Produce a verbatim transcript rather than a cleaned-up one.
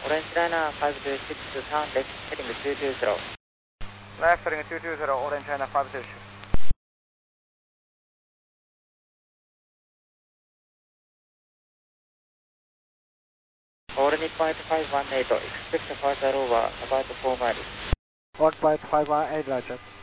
Orange China five zero six, turn left heading two two zero. Left heading two two zero, Orange China five zero six. Orange point five one eight, expect further over about four miles. one point five one eight, Roger.